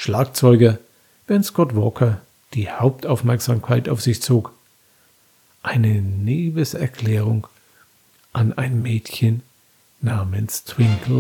Schlagzeuger, während Scott Walker die Hauptaufmerksamkeit auf sich zog. Eine Liebeserklärung an ein Mädchen namens Twinkle